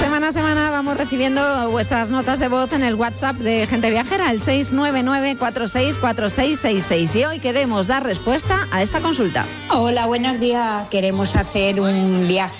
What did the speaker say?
Semana a semana vamos recibiendo vuestras notas de voz en el WhatsApp de Gente Viajera, el 699464666. Y hoy queremos dar respuesta a esta consulta. Hola, buenos días. Queremos hacer un viaje